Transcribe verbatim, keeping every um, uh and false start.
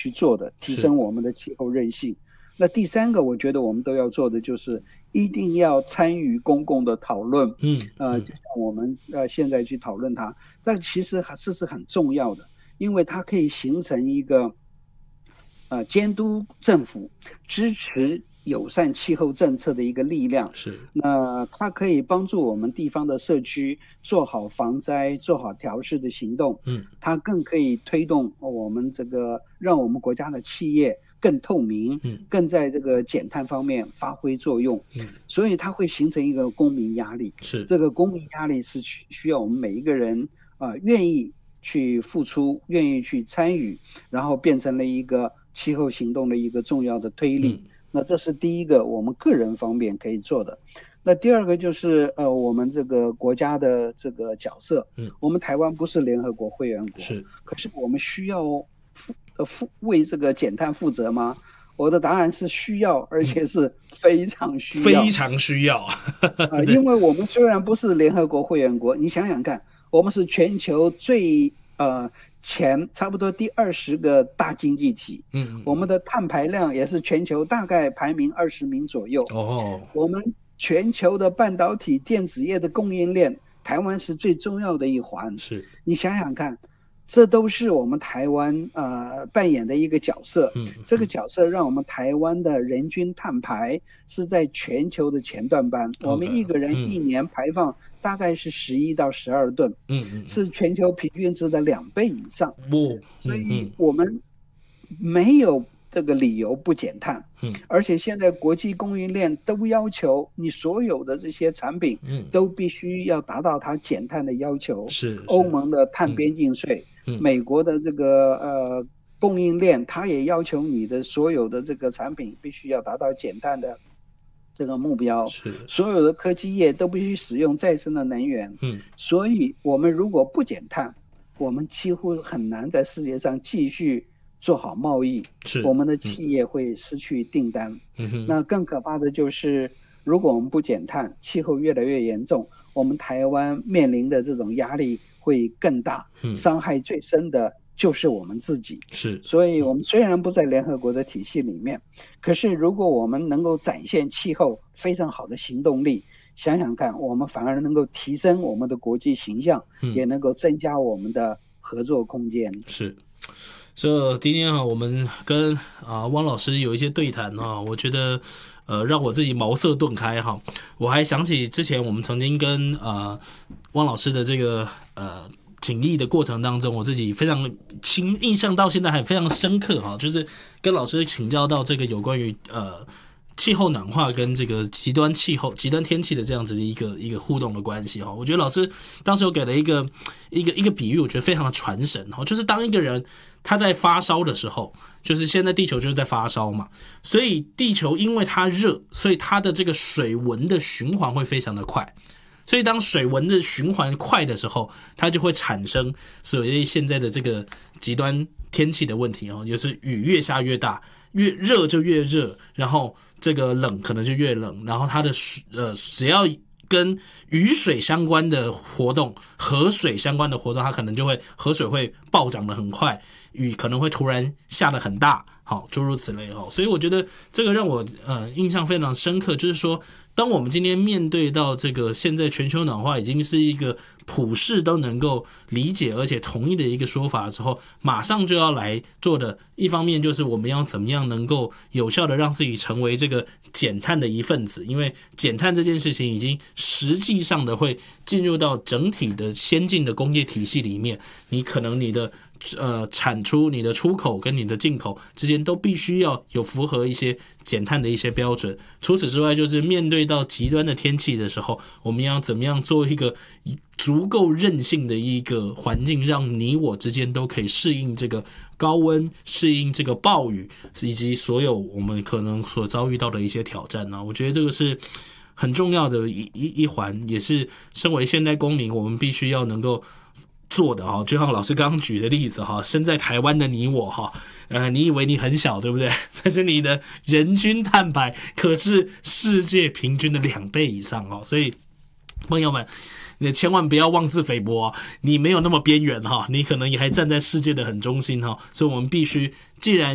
去做的，提升我们的气候韧性。那第三个，我觉得我们都要做的就是一定要参与公共的讨论。 嗯， 呃，就像我们呃现在去讨论它，但其实还是是很重要的，因为它可以形成一个呃监督政府、支持友善气候政策的一个力量。 是， 那它可以帮助我们地方的社区做好防灾、做好调试的行动。 嗯， 它更可以推动我们这个让我们国家的企业更透明， 嗯， 更在这个减碳方面发挥作用。 嗯， 所以它会形成一个公民压力。 是这个公民压力是需需要我们每一个人啊、呃、愿意去付出，愿意去参与，然后变成了一个气候行动的一个重要的推力。嗯，那这是第一个我们个人方面可以做的。那第二个就是呃我们这个国家的这个角色。嗯，我们台湾不是联合国会员国， 是， 可是我们需要负呃负为这个减碳负责吗？我的答案是需要，而且是非常需要， 非常需要。 呃，因为我们虽然不是联合国会员国，你想想看，我们是全球最呃前差不多第二十个大经济体。嗯，我们的碳排量也是全球大概排名二十名左右。哦，我们全球的半导体电子业的供应链，台湾是最重要的一环。是，你想想看。这都是我们台湾呃扮演的一个角色。嗯，这个角色让我们台湾的人均碳排是在全球的前段班。Okay, 我们一个人一年排放大概是十一到十二吨。嗯嗯，是全球平均值的两倍以上。嗯，所以我们没有这个理由不减碳。嗯，而且现在国际供应链都要求你所有的这些产品，嗯，都必须要达到它减碳的要求。是，欧盟的碳边境税。嗯，美国的这个呃供应链，它也要求你的所有的这个产品必须要达到减碳的这个目标。是，所有的科技业都必须使用再生的能源。嗯，所以我们如果不减碳，我们几乎很难在世界上继续做好贸易。是，我们的企业会失去订单。嗯，那更可怕的就是，如果我们不减碳，气候越来越严重，我们台湾面临的这种压力会更大，伤害最深的就是我们自己。是，所以我们虽然不在联合国的体系里面，可是如果我们能够展现气候非常好的行动力，想想看，我们反而能够提升我们的国际形象，嗯，也能够增加我们的合作空间。 是。这今天啊，我们跟啊汪老师有一些对谈啊，我觉得呃让我自己茅塞顿开哈。我还想起之前我们曾经跟呃汪老师的这个呃请益的过程当中，我自己非常亲印象到现在还非常深刻哈，就是跟老师请教到这个有关于呃气候暖化跟这个极端气候、极端天气的这样子的一个一个互动的关系哈。我觉得老师当时有给了一个一个一个比喻，我觉得非常的传神哈，就是当一个人他在发烧的时候，就是现在地球就是在发烧嘛，所以地球因为它热，所以它的这个水文的循环会非常的快，所以当水文的循环快的时候，它就会产生所谓现在的这个极端天气的问题哦，就是雨越下越大，越热就越热，然后这个冷可能就越冷，然后它的呃只要跟雨水相关的活动、河水相关的活动，它可能就会河水会暴涨得很快，雨可能会突然下得很大，好，诸如此类哈。所以我觉得这个让我呃印象非常深刻，就是说，当我们今天面对到这个现在全球暖化已经是一个普世都能够理解而且同意的一个说法的时候，马上就要来做的，一方面就是我们要怎么样能够有效的让自己成为这个减碳的一份子，因为减碳这件事情已经实际上的会进入到整体的先进的工业体系里面，你可能你的呃产出、你的出口跟你的进口之间都必须要有符合一些减碳的一些标准。除此之外，就是面对到极端的天气的时候，我们要怎么样做一个足够韧性的一个环境，让你我之间都可以适应这个高温、适应这个暴雨，以及所有我们可能所遭遇到的一些挑战呢、啊？我觉得这个是很重要的一一一环，也是身为现代公民我们必须要能够做的哈。就像老师刚刚举的例子哈，身在台湾的你我哈，呃，你以为你很小对不对？但是你的人均碳排可是世界平均的两倍以上哈，所以朋友们，你千万不要妄自菲薄、哦，你没有那么边缘哈，你可能也还站在世界的很中心哈，所以我们必须，既然